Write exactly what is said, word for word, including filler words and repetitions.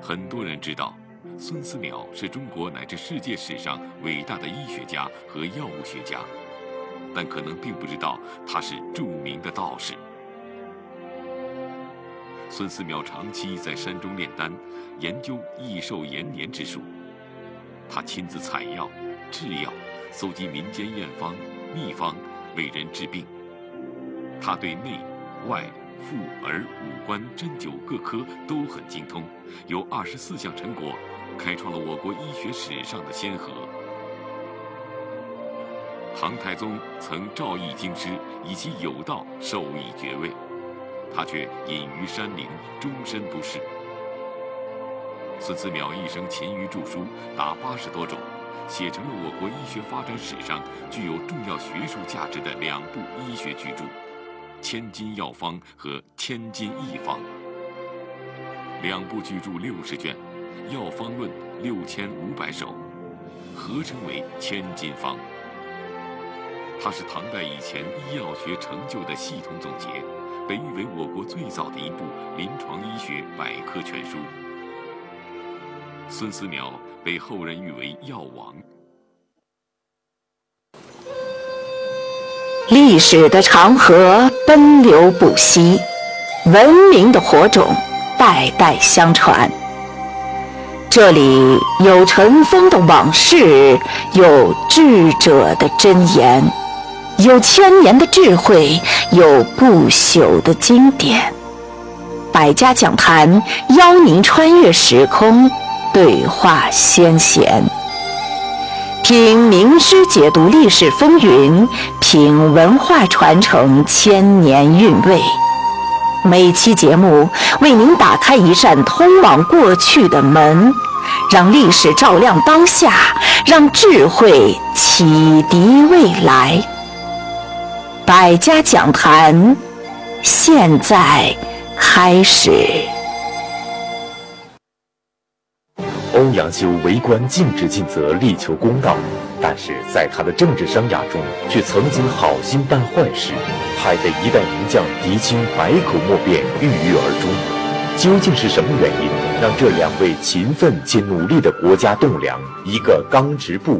很多人知道，孙思邈是中国乃至世界史上伟大的医学家和药物学家，但可能并不知道他是著名的道士。孙思邈长期在山中炼丹，研究益寿延年之术。他亲自采药、制药，搜集民间验方、秘方，为人治病。他对内、外、妇、儿、五官、针灸各科都很精通，有二十四项成果，开创了我国医学史上的先河。唐太宗曾诏议京师，以其有道授以爵位，他却隐于山林，终身不仕。孙思邈一生勤于著书，达八十多种，写成了我国医学发展史上具有重要学术价值的两部医学巨著《千金药方》和《千金异方》。两部巨著六十卷，《药方论》六千五百首，合称为《千金方》。它是唐代以前医药学成就的系统总结，被誉为我国最早的一部临床医学百科全书。孙思邈被后人誉为药王。 历史的长河奔流不息，文明的火种代代相传。这里有尘封的往事，有智者的箴言，有千年的智慧，有不朽的经典。百家讲坛邀您穿越时空，对话先贤，听名师解读历史风云，品文化传承千年韵味。每期节目为您打开一扇通往过去的门，让历史照亮当下，让智慧启迪未来。百家讲坛，现在开始。 欧阳修为官尽职尽责，力求公道，但是在他的政治生涯中，却曾经好心办坏事，害得一代名将狄青百口莫辩，郁郁而终。究竟是什么原因，让这两位勤奋且努力的国家栋梁，一个刚直不